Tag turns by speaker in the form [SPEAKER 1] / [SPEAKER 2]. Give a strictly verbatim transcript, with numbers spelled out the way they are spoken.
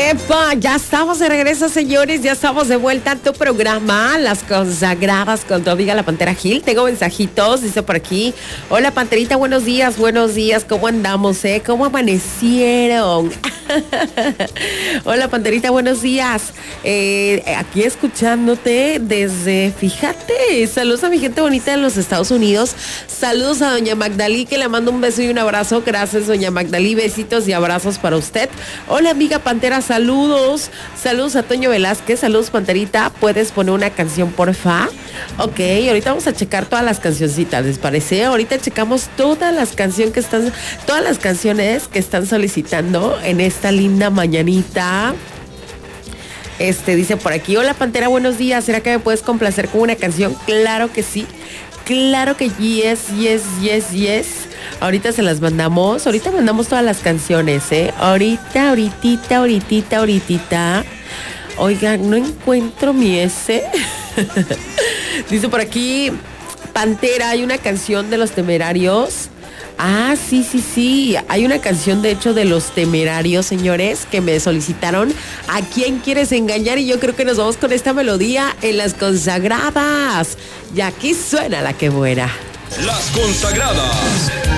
[SPEAKER 1] ¡Epa! Ya estamos de regreso, señores. Ya estamos de vuelta a tu programa, Las Consagradas, con tu amiga la Pantera Gil. Tengo mensajitos, dice por aquí. Hola, Panterita, buenos días, buenos días. ¿Cómo andamos, eh? ¿Cómo amanecieron? Hola, Panterita, buenos días. Eh, aquí escuchándote desde, fíjate, saludos a mi gente bonita de los Estados Unidos. Saludos a doña Magdalí, que le mando un beso y un abrazo. Gracias, doña Magdalí. Besitos y abrazos para usted. Hola, amiga Pantera, saludos. Saludos a Toño Velázquez. Saludos, Panterita. ¿Puedes poner una canción, porfa? Ok, ahorita vamos a checar todas las cancioncitas, ¿les parece? Ahorita checamos todas las canciones que están, todas las canciones que están solicitando en esta linda mañanita. Este dice por aquí, hola Pantera, buenos días. ¿Será que me puedes complacer con una canción? Claro que sí. Claro que yes, yes, yes, yes. Ahorita se las mandamos. Ahorita mandamos todas las canciones, ¿eh? Ahorita, ahoritita, ahoritita, ahoritita. Oigan, no encuentro mi S. Dice por aquí, Pantera, hay una canción de Los Temerarios. Ah, sí, sí, sí. Hay una canción, de hecho, de Los Temerarios, señores, que me solicitaron. ¿A quién quieres engañar? Y yo creo que nos vamos con esta melodía en Las Consagradas. Y aquí suena la que muera.
[SPEAKER 2] Las Consagradas.